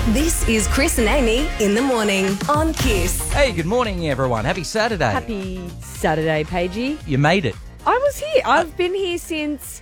This is Chris and Amy in the morning on Kiss. Hey, good morning, everyone. Happy Saturday. Happy Saturday, Paigey. You made it. I was here. I've been here since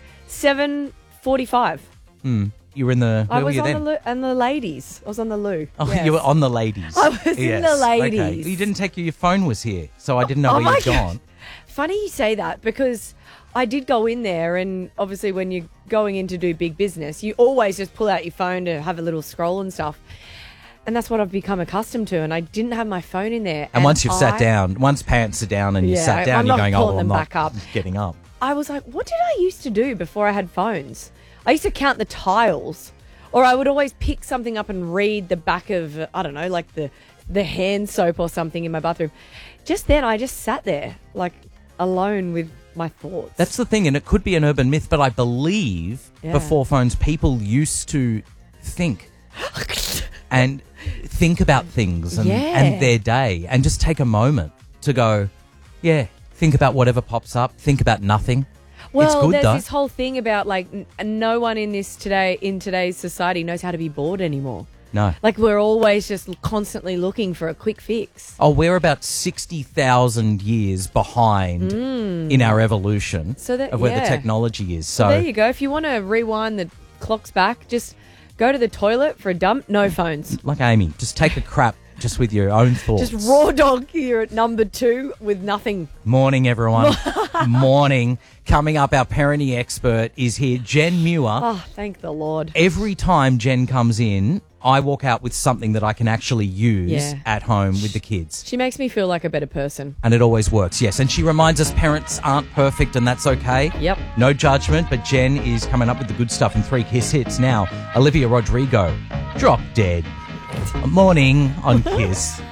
7:45. You were in the... I Where was were you on then? the ladies. I was on the loo. Oh, Yes. you were on the ladies. I was in the ladies. Okay. You didn't take your phone was here, so I didn't know where my you'd gone. Funny you say that because I did go in there, and obviously when you're going in to do big business, you always just pull out your phone to have a little scroll and stuff. And that's what I've become accustomed to, and I didn't have my phone in there. And once you've sat down, once pants are down and you Yeah, sat down, I'm you're not going, pulling I'm them not back up. getting up. I was like, what did I used to do before I had phones? I used to count the tiles, or I would always pick something up and read the back of, I don't know, like the hand soap or something in my bathroom. Just then, I just sat there, like, alone with my thoughts. That's the thing, and it could be an urban myth, but I believe before phones, people used to think and think about things and their day and just take a moment to go, think about whatever pops up, think about nothing. Well, it's good, there's though. this whole thing about, like, no one in today's society knows how to be bored anymore. No. Like, we're always just constantly looking for a quick fix. Oh, we're about 60,000 years behind in our evolution of where the technology is. So There you go. If you want to rewind the clocks back, just go to the toilet for a dump. No phones. like Amy, just take a crap just with your own thoughts. Just raw dog here at number 2 with nothing. Morning, everyone. Morning. Coming up, our parenting expert is here, Jen Muir. Oh, thank the Lord. Every time Jen comes in, I walk out with something that I can actually use at home with the kids. She makes me feel like a better person. And it always works, yes. And she reminds us parents aren't perfect and that's okay. Yep. No judgment, but Jen is coming up with the good stuff in 3 Kiss hits now. Olivia Rodrigo, Drop Dead. Morning on Kiss.